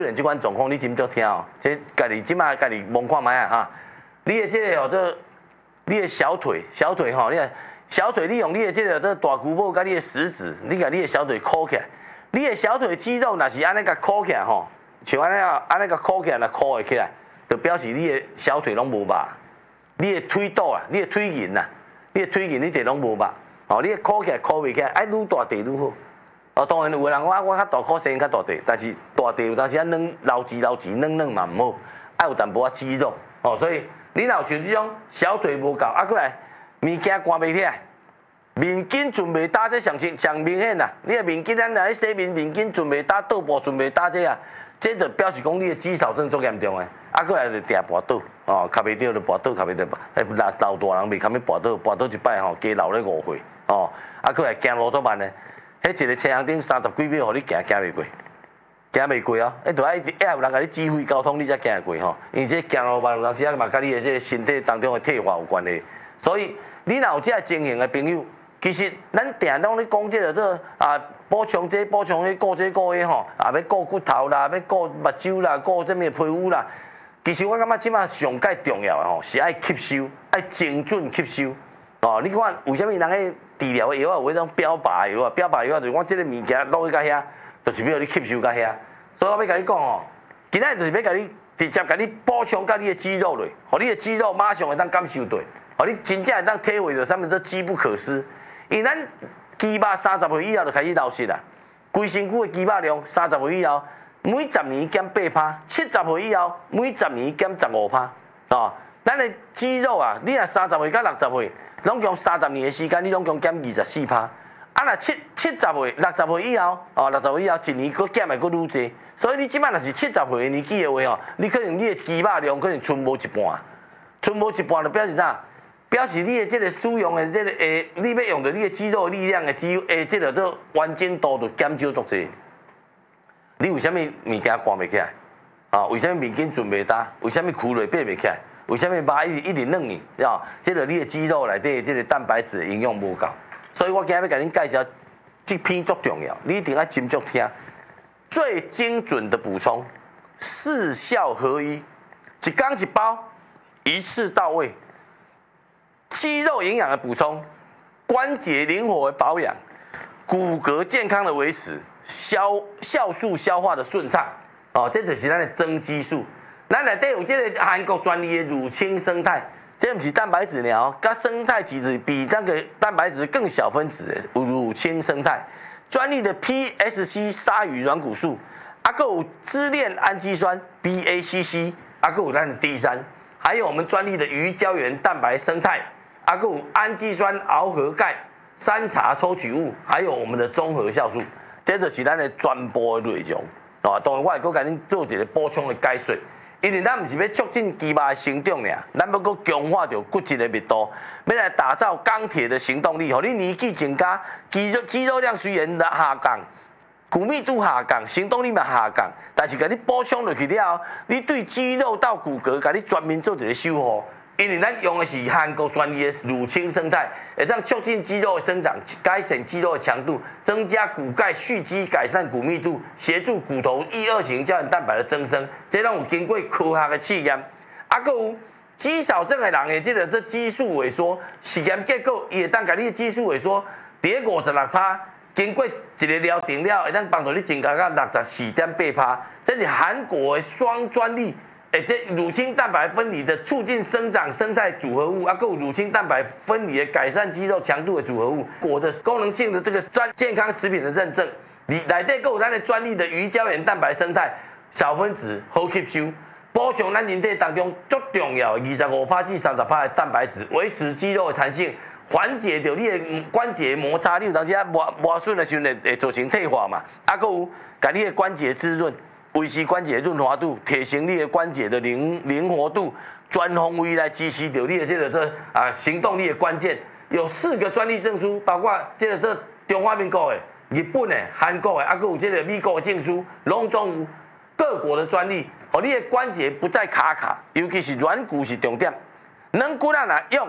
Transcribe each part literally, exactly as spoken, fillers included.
即款状况你真足听哦，这家己即马家己摸看卖啊哈。你的这个哦，这你的小腿小腿吼，你看小腿，你用你的这个这大骨母甲你的食指，你甲你的小腿箍起来，你的小腿肌肉若是安尼甲箍起来吼，像安尼啊安尼甲箍起来，若箍会起来，就表示你的小腿拢无肉，你的腿肚啊，你的腿筋呐，你的腿筋你地拢无肉，哦，你的箍起来箍袂起来，爱愈大地愈好。哦，当然有个人我我较大颗身较大地，但是大地有当时啊软老肌老肌软软嘛毋好，爱有淡薄仔肌肉哦，所以你若有像这种小腿无够，啊过来物件关袂起来，面筋准袂打，这上上上明显啦。你的面筋咱来洗面，面筋准袂打，肚部准袂打这啊，这就表示讲你的肌少症足严重诶。啊过来就定跋倒哦，卡袂着就跋倒，卡袂着，哎老老大人袂堪要跋倒，跋倒一摆吼，加留咧误会哦，啊过来行路足慢咧。迄一个车行顶三十几秒，互你行行袂过，行袂过哦。迄著爱爱有人甲你指挥交通，你才行会过吼。因为这行路慢有当时啊嘛，甲你的这个身体当中的退化有关系。所以你若有这情形的朋友，其实咱定拢咧讲这个这啊补充这补充迄顾这顾迄吼，啊要顾骨头啦，要顾目睭啦，顾这物皮肤啦。其实我感觉即马上介重要的吼，是爱吸收，爱精准吸收。哦，你看为虾米人迄治疗的药啊，有迄种标靶药啊，标靶药啊，就是我即个物件落去到遐，就是要你吸收到遐。所以我要甲你讲哦，今仔就是要甲你直接甲你补充到你的肌肉嘞，互你的肌肉马上会当感受到，互你真正会当体会到啥物叫机不可失。因为咱肌肉三十岁以后就开始流失啦，规身躯的肌肉量三十岁以后每十年减八趴，七十岁以后每十年减十五趴，哦，咱的肌肉啊，你若三十岁到六十岁。拢共三十年的时间，你拢共减二十四趴。啊，若七七十岁、六十岁以后，哦，六十岁以后一年佫减的佫愈济。所以你即摆若是七十岁的年纪的话哦，你可能你的肌肉量可能剩无一半，剩无一半就表示啥？表示你的这个使用的这个诶，你要用到你的肌肉力量的肌诶，这个做完整度就减少足济。你为虾米物件看袂起来？啊，为虾米面筋准袂打？为虾米躯内爬袂起来？为什么肉一直一直软呢？啊，这个你的肌肉内底这个蛋白质营养无够，所以我今日要甲恁介绍这篇足重要，你一定要斟酌听。最精准的补充，四效合一，一缸一包，一次到位。肌肉营养的补充，关节灵活的保养，骨骼健康的维持，消酵素消化的顺畅。哦，这就是咱的增肌素。咱内底有这个韩国专利的乳清生态，这不是蛋白质呢，甲生态其实比那个蛋白质更小分子的乳清生态，专利的 P S C 鲨鱼软骨素，啊，还有支链氨基酸 B A C C， 啊，还有咱的 D 三，还有我们专利的鱼胶原蛋白生态，啊，还有氨基酸螯合钙、山茶抽取物，还有我们的综合酵素，这就是咱的全部的内容。啊，当然我会搁甲恁做一个补充的解说。因为咱不是要促进肌肉的生长尔，咱要搁强化着骨质的密度，要来打造钢铁的行动力。吼，你年纪增加，肌肉肌肉量虽然下降，骨密度下降，行动力嘛下降，但是甲你补充落去了后，你对肌肉到骨骼，甲你全面做一个修复。因为咱用的是韩国专利的乳清生态，会让促进肌肉的生长，改善肌肉的强度，增加骨钙蓄积，改善骨密度，协助骨头一二型胶原蛋白的增生，这拢有经过科学的试验。啊，还有肌少症的人的这个这激素萎缩实验结果，伊会当甲你的激素萎缩跌五十六趴，经过一个疗程了，会当帮助你增加到六十四点八趴，这是韩国的双专利。诶，这乳清蛋白分离的促进生长生态组合物，啊，还有乳清蛋白分离的改善肌肉强度的组合物，我的功能性的这个专健康食品的认证，你内底还有咱的专利的鱼胶原蛋白生态小分子好吸收，补充咱人体当中最重要二十五趴至三十趴的蛋白质，维持肌肉的弹性，缓解掉你的关节摩擦，你有当时啊磨磨损的时候会造成退化嘛，啊，还有甲你的关节滋润。维持关节润滑度，提升你的关节的灵灵活度，全方位来支持到你的这个这啊行动力的关键。有四个专利证书，包括这个这中华民国的、日本的、韩国的，啊，还有这个美国的证书，拢总有各国的专利，哦，你的关节不再卡卡，尤其是软骨是重点。软骨啊，若用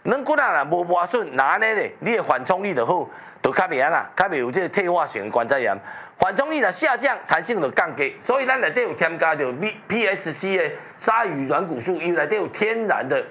软骨啊若无磨损，那安尼咧，你的缓冲力就好，就较袂安啦，较袂有这个退化性关节炎。缓冲力若下降，弹性就降低，所以咱内底有添加着 P S C 的鲨鱼软骨素，伊内底有天然的